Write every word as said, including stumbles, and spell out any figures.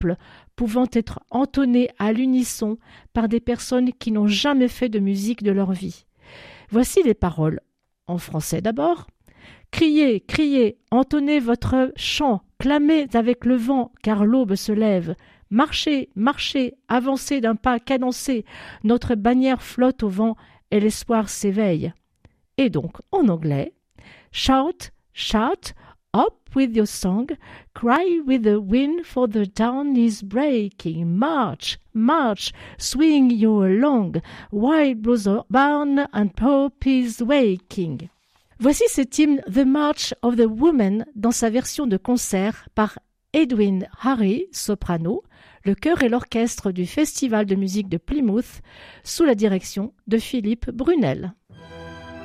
simples, pouvant être entonnés à l'unisson par des personnes qui n'ont jamais fait de musique de leur vie. Voici les paroles, en français d'abord. « Criez, criez, entonnez votre chant, clamez avec le vent, car l'aube se lève. Marchez, marchez, avancez d'un pas cadencé, notre bannière flotte au vent et l'espoir s'éveille. » Et donc, en anglais, « Shout, shout, up with your song, cry with the wind for the dawn is breaking, march, march, swing you along, while blows the barn and hope is waking. » Voici cet hymne The March of the Women dans sa version de concert par Edwin Harry, soprano, le chœur et l'orchestre du Festival de musique de Plymouth, sous la direction de Philippe Brunel.